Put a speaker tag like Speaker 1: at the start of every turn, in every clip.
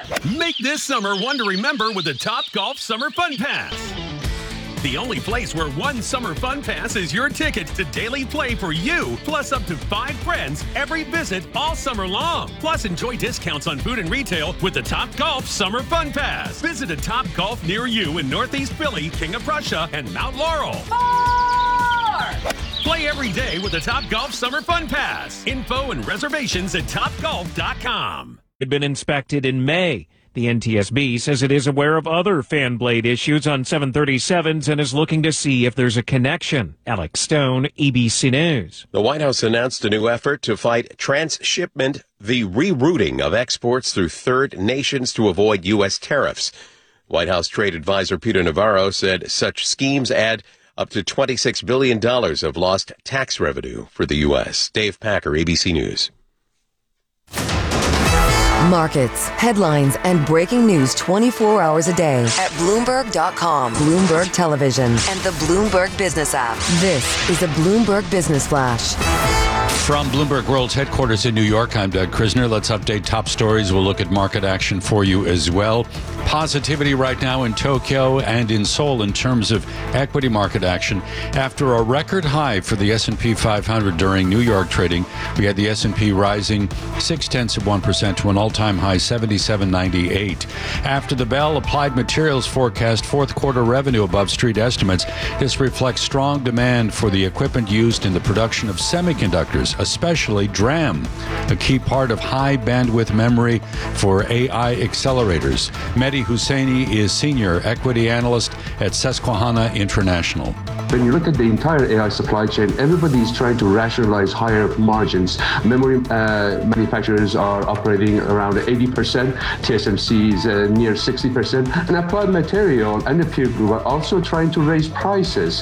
Speaker 1: Make this summer one to remember with the Top Golf Summer Fun Pass. The only place where one summer fun pass is your ticket to daily play for you, plus up to 5 friends every visit all summer long. Plus, enjoy discounts on food and retail with the Top Golf Summer Fun Pass. Visit a Top Golf near you in Northeast Philly, King of Prussia, and Mount Laurel.
Speaker 2: 4!
Speaker 1: Play every day with the Top Golf Summer Fun Pass. Info and reservations at topgolf.com.
Speaker 3: Had been inspected in May. The NTSB says it is aware of other fan blade issues on 737s and is looking to see if there's a connection. Alex Stone, ABC News.
Speaker 4: The White House announced a new effort to fight transshipment, the rerouting of exports through third nations to avoid U.S. tariffs. White House trade advisor Peter Navarro said such schemes add up to $26 billion of lost tax revenue for the U.S. Dave Packer, ABC News.
Speaker 5: Markets, headlines, and breaking news 24 hours a day at Bloomberg.com, Bloomberg Television, and the Bloomberg Business app. This is a Bloomberg Business Flash.
Speaker 6: From Bloomberg World's headquarters in New York, I'm Doug Krisner. Let's update top stories. We'll look at market action for you as well. Positivity right now in Tokyo and in Seoul in terms of equity market action. After a record high for the S&P 500 during New York trading, we had the S&P rising 0.6% to an all-time high 77.98. After the bell, Applied Materials forecast fourth quarter revenue above street estimates. This reflects strong demand for the equipment used in the production of semiconductors, especially DRAM, a key part of high bandwidth memory for AI accelerators. Mehdi Hosseini is senior equity analyst at Susquehanna International.
Speaker 7: When you look at the entire AI supply chain, everybody is trying to rationalize higher margins. Memory manufacturers are operating around 80%, TSMC is near 60%, and Applied Material and the peer group are also trying to raise prices.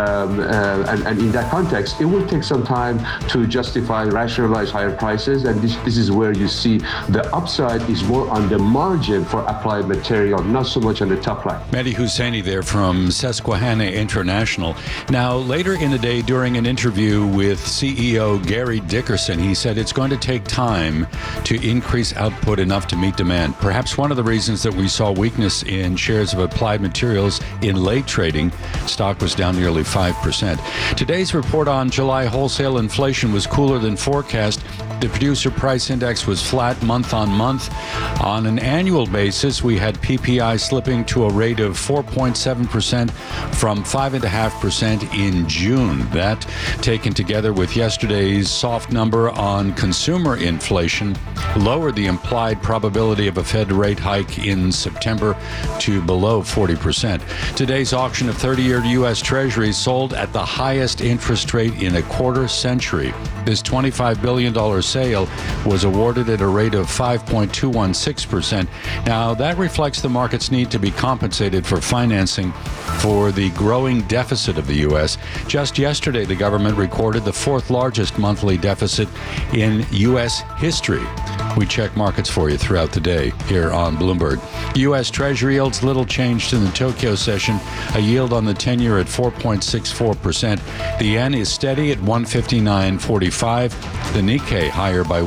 Speaker 7: And in that context, it will take some time to justify, rationalize higher prices, and this is where you see the upside is more on the margin for Applied Material, not so much on the top line.
Speaker 6: Mehdi Hosseini there from Susquehanna International. Now, later in the day, during an interview with CEO Gary Dickerson, he said it's going to take time to increase output enough to meet demand. Perhaps one of the reasons that we saw weakness in shares of Applied Materials in late trading, stock was down nearly 5%. Today's report on July wholesale inflation was cooler than forecast. The producer price index was flat month on month. On an annual basis, we had PPI slipping to a rate of 4.7% from 5.5% in June. That, taken together with yesterday's soft number on consumer inflation, lowered the implied probability of a Fed rate hike in September to below 40%. Today's auction of 30-year U.S. Treasuries sold at the highest interest rate in a quarter century. This $25 billion sale was awarded at a rate of 5.216%. Now, that reflects the market's need to be compensated for financing for the growing deficit of the U.S. Just yesterday, the government recorded the fourth largest monthly deficit in U.S. history. We check markets for you throughout the day here on Bloomberg. U.S. Treasury yields little changed in the Tokyo session, a yield on the 10-year at 4.64%. The yen is steady at 159.45. The Nikkei higher by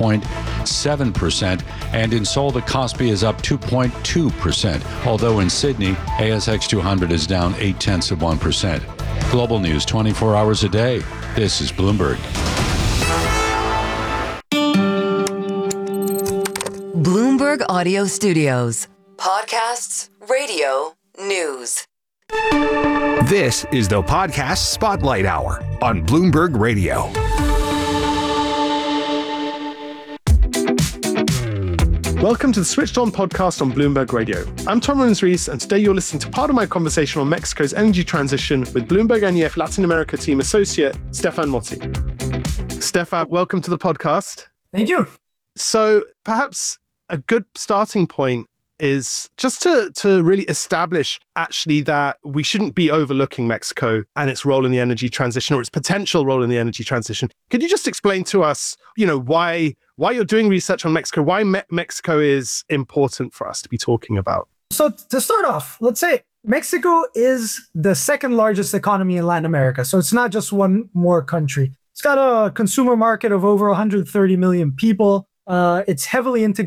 Speaker 6: 1.7%. And in Seoul, the Kospi is up 2.2%. Although in Sydney, ASX 200 is down 0.8%. Global news 24 hours a day. This is Bloomberg.
Speaker 5: Bloomberg Audio Studios. Podcasts, radio, news.
Speaker 8: This is the Podcast Spotlight Hour on Bloomberg Radio.
Speaker 9: Welcome to the Switched On podcast on Bloomberg Radio. I'm Tom Rins-Rees, and today you're listening to part of my conversation on Mexico's energy transition with Bloomberg NEF Latin America team associate, Stefan Motti. Stefan, welcome to the podcast.
Speaker 10: Thank you.
Speaker 9: So perhaps a good starting point is just to really establish actually that we shouldn't be overlooking Mexico and its role in the energy transition, or its potential role in the energy transition. Could you just explain to us, why you're doing research on Mexico, why Mexico is important for us to be talking about?
Speaker 10: So to start off, let's say Mexico is the second largest economy in Latin America. So it's not just one more country. It's got a consumer market of over 130 million people. It's heavily integrated